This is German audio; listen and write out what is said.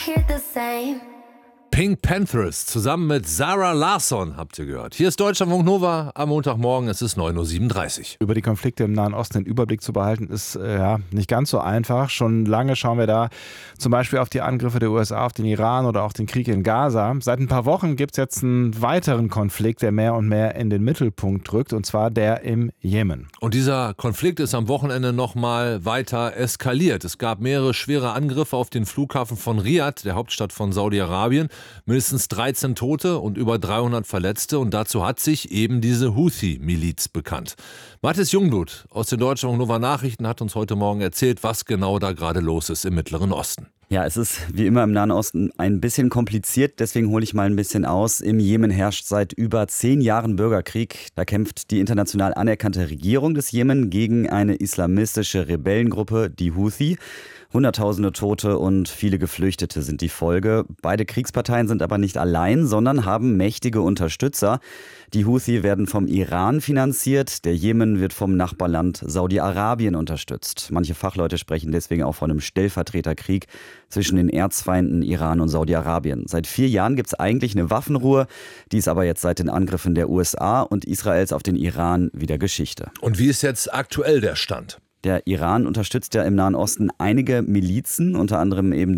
Hear the same. Pink Panthers zusammen mit Zara Larsson habt ihr gehört. Hier ist Deutschlandfunk Nova am Montagmorgen, es ist 9:37 Uhr. Über die Konflikte im Nahen Osten den Überblick zu behalten, ist nicht ganz so einfach. Schon lange schauen wir da zum Beispiel auf die Angriffe der USA auf den Iran oder auch den Krieg in Gaza. Seit ein paar Wochen gibt es jetzt einen weiteren Konflikt, der mehr und mehr in den Mittelpunkt rückt, und zwar der im Jemen. Und dieser Konflikt ist am Wochenende nochmal weiter eskaliert. Es gab mehrere schwere Angriffe auf den Flughafen von Riad, der Hauptstadt von Saudi-Arabien. Mindestens 13 Tote und über 300 Verletzte. Und dazu hat sich eben diese Houthi-Miliz bekannt. Mathis Jungblut aus den Deutschlandfunk Nova Nachrichten hat uns heute Morgen erzählt, was genau da gerade los ist im Mittleren Osten. Ja, es ist wie immer im Nahen Osten ein bisschen kompliziert, deswegen hole ich mal ein bisschen aus. Im Jemen herrscht seit über 10 Jahren Bürgerkrieg. Da kämpft die international anerkannte Regierung des Jemen gegen eine islamistische Rebellengruppe, die Houthi. Hunderttausende Tote und viele Geflüchtete sind die Folge. Beide Kriegsparteien sind aber nicht allein, sondern haben mächtige Unterstützer. Die Houthi werden vom Iran finanziert, der Jemen wird vom Nachbarland Saudi-Arabien unterstützt. Manche Fachleute sprechen deswegen auch von einem Stellvertreterkrieg zwischen den Erzfeinden Iran und Saudi-Arabien. Seit 4 Jahren gibt es eigentlich eine Waffenruhe, die ist aber jetzt seit den Angriffen der USA und Israels auf den Iran wieder Geschichte. Und wie ist jetzt aktuell der Stand? Der Iran unterstützt ja im Nahen Osten einige Milizen, unter anderem eben